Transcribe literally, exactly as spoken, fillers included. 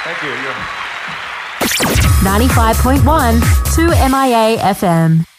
Thank you. You're... ninety-five point one, two M I A F M.